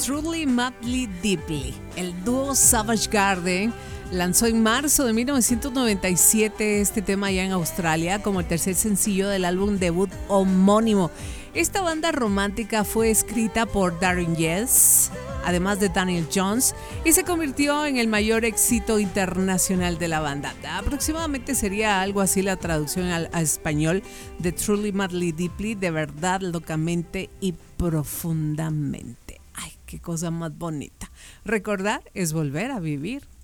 Truly Madly Deeply. El dúo Savage Garden lanzó en marzo de 1997 este tema allá en Australia como el tercer sencillo del álbum debut homónimo. Esta banda romántica fue escrita por Darren Yes, además de Daniel Johns, y se convirtió en el mayor éxito internacional de la banda. Aproximadamente sería algo así la traducción a español de Truly Madly Deeply, de verdad, locamente y profundamente. Ay, qué cosa más bonita. Recordar es volver a vivir.